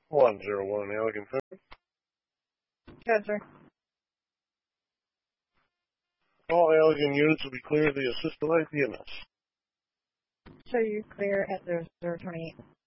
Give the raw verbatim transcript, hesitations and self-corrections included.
one zero one, Allegan Fence. Good, sir. All Allegan units will be clear of the assist delay P M S. Show you clear at zero zero twenty-eight.